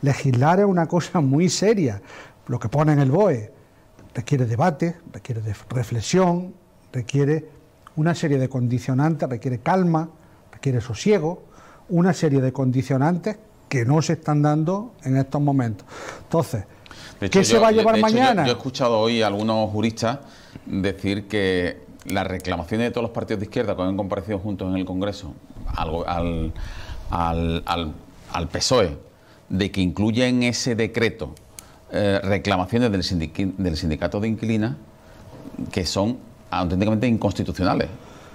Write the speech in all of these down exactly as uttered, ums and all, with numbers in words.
legislar es una cosa muy seria. Lo que pone en el B O E requiere debate, requiere de reflexión, requiere una serie de condicionantes, requiere calma, requiere sosiego, una serie de condicionantes que no se están dando en estos momentos. Entonces, de hecho, ¿qué se yo, va a llevar de hecho, mañana? Yo, yo he escuchado hoy a algunos juristas decir que las reclamaciones de todos los partidos de izquierda que han comparecido juntos en el Congreso al, al, al, al, al P S O E, de que incluya en ese decreto eh, reclamaciones del, sindic del sindicato de inquilinas que son auténticamente inconstitucionales.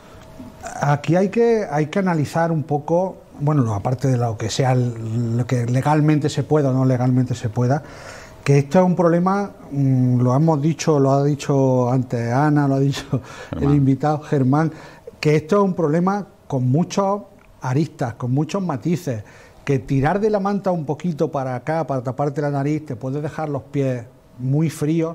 Aquí hay que, hay que analizar un poco, bueno, aparte de lo que sea, lo que legalmente se pueda o no legalmente se pueda, que esto es un problema, mmm, lo hemos dicho, lo ha dicho antes Ana, lo ha dicho Germán. El invitado Germán, que esto es un problema con muchos aristas, con muchos matices, que tirar de la manta un poquito para acá, para taparte la nariz, te puede dejar los pies muy fríos,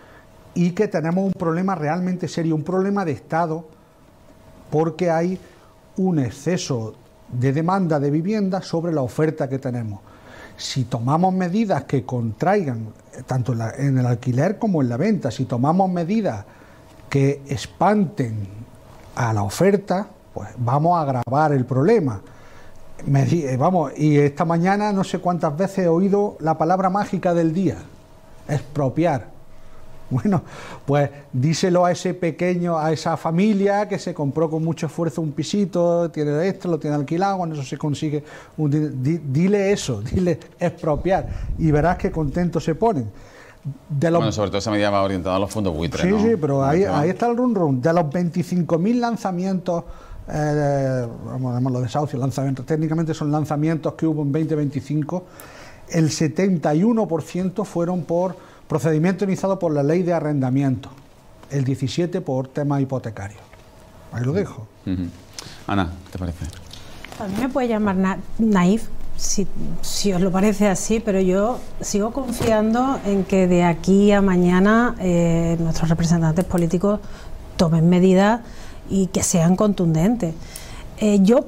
y que tenemos un problema realmente serio, un problema de Estado, porque hay un exceso de demanda de vivienda sobre la oferta que tenemos. Si tomamos medidas que contraigan, tanto en, la, en el alquiler como en la venta, si tomamos medidas que espanten a la oferta, pues vamos a agravar el problema. Me, vamos, y esta mañana no sé cuántas veces he oído la palabra mágica del día, expropiar. Bueno, pues díselo a ese pequeño, a esa familia que se compró con mucho esfuerzo un pisito, tiene esto, lo tiene alquilado, cuando eso se consigue, un, di, dile eso, dile expropiar, y verás qué contentos se ponen. De los, bueno, sobre todo esa medida va orientada a los fondos buitres, sí, ¿no? Sí, pero ahí, ahí está el run run. De los veinticinco mil lanzamientos, eh, vamos a llamarlo desahucios, lanzamientos, técnicamente son lanzamientos que hubo en veinte veinticinco, el setenta y uno por ciento fueron por procedimiento iniciado por la ley de arrendamiento, el diecisiete por tema hipotecario. Ahí lo dejo. Uh-huh. Ana, ¿qué te parece? A mí me puede llamar na naif, si, si os lo parece así, pero yo sigo confiando en que de aquí a mañana eh, nuestros representantes políticos tomen medidas y que sean contundentes. Eh, yo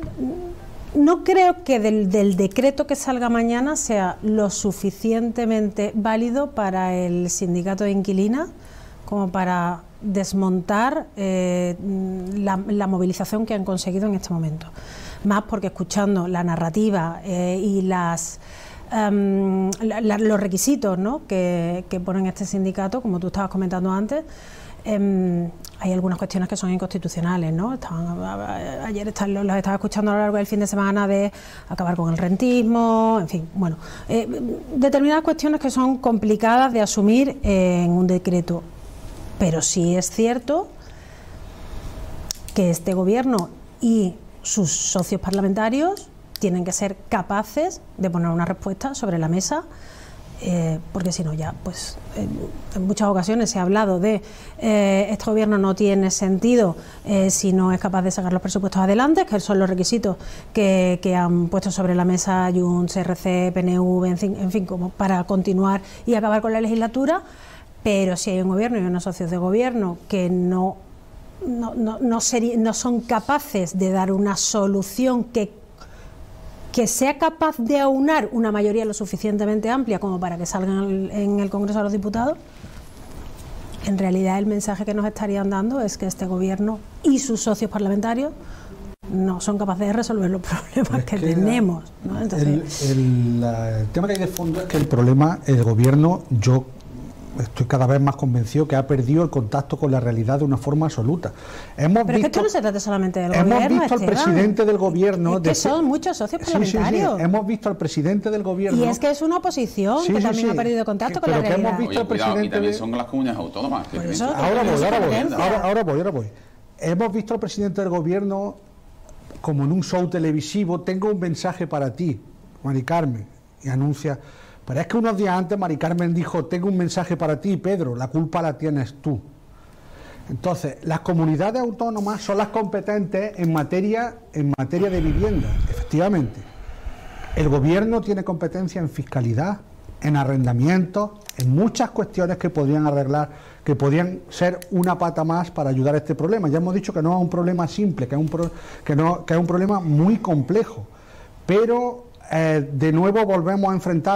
no creo que del, del decreto que salga mañana sea lo suficientemente válido para el sindicato de inquilinas como para desmontar eh, la, la movilización que han conseguido en este momento. Más porque escuchando la narrativa eh, y las, um, la, la, los requisitos, ¿no?, que, que ponen este sindicato, como tú estabas comentando antes, eh, hay algunas cuestiones que son inconstitucionales, ¿no? Estaban, ayer están, los estaba escuchando a lo largo del fin de semana de acabar con el rentismo, en fin, bueno, eh, determinadas cuestiones que son complicadas de asumir en un decreto, pero sí es cierto que este gobierno y sus socios parlamentarios tienen que ser capaces de poner una respuesta sobre la mesa. Eh, porque si no ya, pues eh, en muchas ocasiones se ha hablado de eh, este gobierno no tiene sentido eh, si no es capaz de sacar los presupuestos adelante, que son los requisitos que, que han puesto sobre la mesa Junts, C R C, P N V, en fin, en fin, como para continuar y acabar con la legislatura. Pero si hay un gobierno y unos socios de gobierno que no, no, no, no, seri- no son capaces de dar una solución que que sea capaz de aunar una mayoría lo suficientemente amplia como para que salgan en el Congreso de los Diputados, en realidad el mensaje que nos estarían dando es que este gobierno y sus socios parlamentarios no son capaces de resolver los problemas es que, que tenemos, ¿no? Entonces, el, el, la, el tema que hay de fondo es que el problema, el gobierno, yo estoy cada vez más convencido que ha perdido el contacto con la realidad de una forma absoluta. Hemos Pero visto, es que esto no se trata solamente del hemos gobierno. Hemos visto Esteban. al presidente del gobierno... Es que de, son muchos socios parlamentarios. Sí, sí, sí. Hemos visto al presidente del gobierno... Y es que es una oposición sí, que sí, también sí. ha perdido contacto que, con la realidad. Hemos visto Oye, al cuidado, presidente y también de... son las comunidades autónomas. Que eso, ahora, voy, ahora, voy, ahora, ahora voy, ahora voy. Hemos visto al presidente del gobierno como en un show televisivo. Tengo un mensaje para ti, Mari Carmen, y anuncia... Pero es que unos días antes Mari Carmen dijo, tengo un mensaje para ti, Pedro, la culpa la tienes tú. Entonces, las comunidades autónomas son las competentes en materia, en materia de vivienda, efectivamente. El gobierno tiene competencia en fiscalidad, en arrendamientos, en muchas cuestiones que podrían arreglar, que podrían ser una pata más para ayudar a este problema. Ya hemos dicho que no es un problema simple, que es un, pro, que no, que es un problema muy complejo. Pero, eh, de nuevo volvemos a enfrentar